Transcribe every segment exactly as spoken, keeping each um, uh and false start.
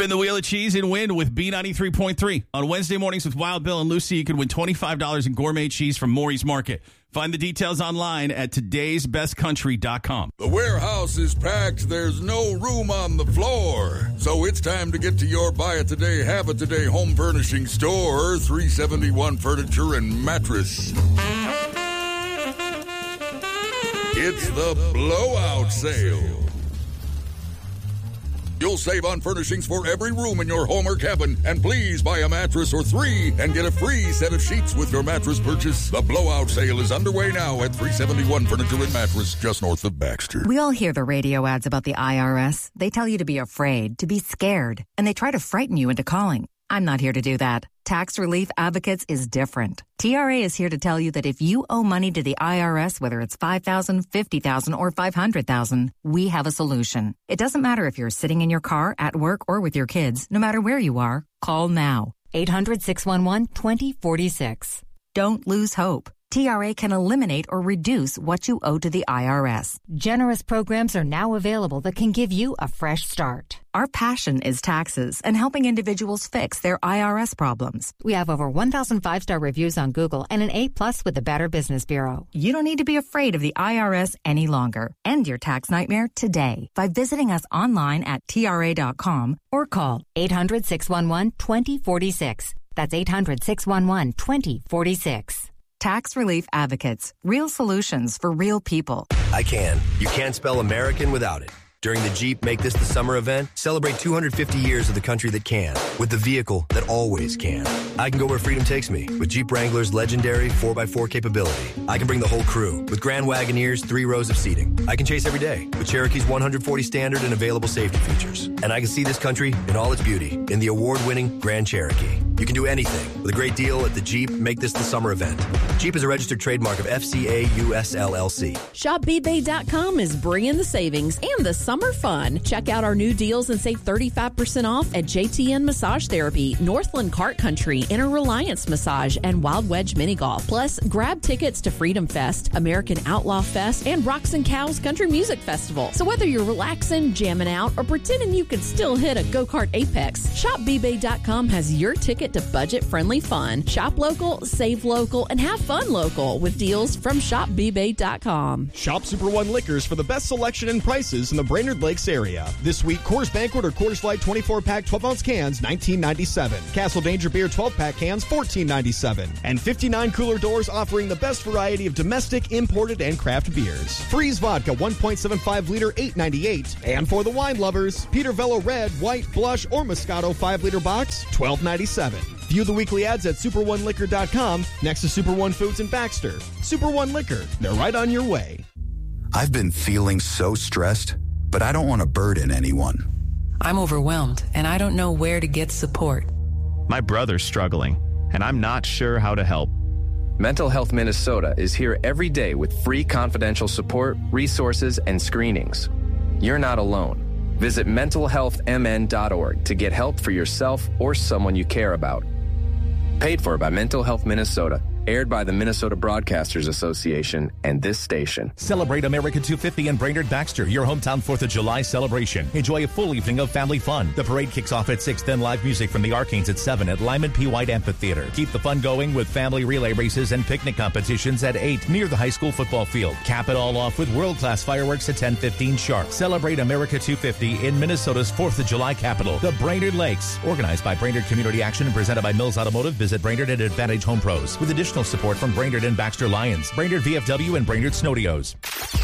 Spin the wheel of cheese and win with B ninety-three point three. On Wednesday mornings with Wild Bill and Lucy, you can win twenty-five dollars in gourmet cheese from Maury's Market. Find the details online at todays best country dot com. The warehouse is packed. There's no room on the floor. So it's time to get to your Buy It Today, Have It Today home furnishing store, three seventy-one Furniture and Mattress. It's the blowout sale. You'll save on furnishings for every room in your home or cabin. And please buy a mattress or three and get a free set of sheets with your mattress purchase. The blowout sale is underway now at three seventy-one Furniture and Mattress, just north of Baxter. We all hear the radio ads about the I R S. They tell you to be afraid, to be scared, and they try to frighten you into calling. I'm not here to do that. Tax Relief Advocates is different. T R A is here to tell you that if you owe money to the I R S, whether it's five thousand dollars, fifty thousand dollars, or five hundred thousand dollars, we have a solution. It doesn't matter if you're sitting in your car, at work, or with your kids. No matter where you are, call now. eight hundred, six one one, two zero four six. Don't lose hope. T R A can eliminate or reduce what you owe to the I R S. Generous programs are now available that can give you a fresh start. Our passion is taxes and helping individuals fix their I R S problems. We have over one thousand five-star reviews on Google and an A plus with the Better Business Bureau. You don't need to be afraid of the I R S any longer. End your tax nightmare today by visiting us online at T R A dot com or call eight hundred, six one one, two zero four six. That's eight hundred, six one one, two zero four six. Tax Relief Advocates. Real solutions for real people. I can. You can't spell American without it. During the Jeep Make This the Summer event, celebrate two hundred fifty years of the country that can, with the vehicle that always can. I can go where freedom takes me with Jeep Wrangler's legendary four by four capability. I can bring the whole crew with Grand Wagoneer's three rows of seating. I can chase every day with Cherokee's one hundred forty standard and available safety features. And I can see this country in all its beauty in the award-winning Grand Cherokee. You can do anything with a great deal at the Jeep Make This the Summer event. Jeep is a registered trademark of F C A U S L L C. Shop B Bay dot com is bringing the savings and the summer fun. Check out our new deals and save thirty-five percent off at J T N Massage Therapy, Northland Kart Country, Inner Reliance Massage, and Wild Wedge Mini Golf. Plus, grab tickets to Freedom Fest, American Outlaw Fest, and Rocks and Cows Country Music Festival. So whether you're relaxing, jamming out, or pretending you can still hit a go-kart apex, Shop B Bay dot com has your ticket to budget-friendly fun. Shop local, save local, and have fun local with deals from Shop B Bay dot com. Shop Super One Liquors for the best selection and prices in the Brainerd Lakes area. This week, Coors Banquet or Coors Light twenty-four pack twelve ounce cans, nineteen ninety-seven. Castle Danger Beer twelve pack cans, fourteen ninety-seven. And fifty-nine cooler doors offering the best variety of domestic, imported, and craft beers. Freeze Vodka one point seven five liter, eight ninety-eight. And for the wine lovers, Peter Vello Red, White, Blush, or Moscato five liter box, twelve ninety-seven. View the weekly ads at super one liquor dot com next to Super One Foods in Baxter. Super One Liquor, they're right on your way. I've been feeling so stressed, but I don't want to burden anyone. I'm overwhelmed, and I don't know where to get support. My brother's struggling, and I'm not sure how to help. Mental Health Minnesota is here every day with free confidential support, resources, and screenings. You're not alone. Visit mental health m n dot org to get help for yourself or someone you care about. Paid for by Mental Health Minnesota. Aired by the Minnesota Broadcasters Association and this station. Celebrate America two fifty in Brainerd Baxter, your hometown fourth of July celebration. Enjoy a full evening of family fun. The parade kicks off at six, then live music from the Arcanes at seven at Lyman P. White Amphitheater. Keep the fun going with family relay races and picnic competitions at eight near the high school football field. Cap it all off with world-class fireworks at ten fifteen sharp. Celebrate America two fifty in Minnesota's fourth of July capital, the Brainerd Lakes. Organized by Brainerd Community Action and presented by Mills Automotive. Visit Brainerd at Advantage Home Pros. With additional support from Brainerd and Baxter Lions, Brainerd V F W, and Brainerd Snowdeos.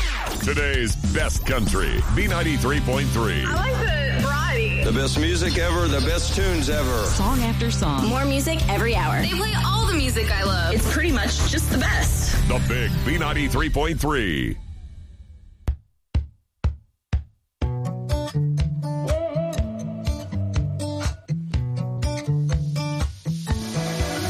Today's best country, B ninety-three point three. I like the variety. The best music ever, the best tunes ever. Song after song. More music every hour. They play all the music I love. It's pretty much just the best. The big B ninety-three point three.